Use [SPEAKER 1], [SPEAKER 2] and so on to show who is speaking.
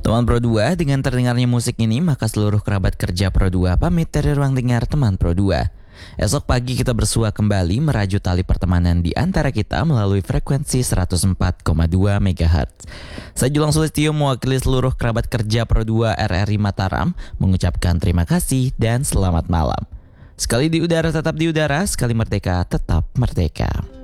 [SPEAKER 1] Teman Pro 2, dengan terdengarnya musik ini maka seluruh kerabat kerja Pro 2 pamit dari ruang dengar teman Pro 2. Esok pagi kita bersua kembali merajut tali pertemanan di antara kita melalui frekuensi 104,2 MHz. Saya Julang Sulistyo mewakili seluruh kerabat kerja Pro 2 RRI Mataram mengucapkan terima kasih dan selamat malam. Sekali di udara tetap di udara, sekali merdeka tetap merdeka.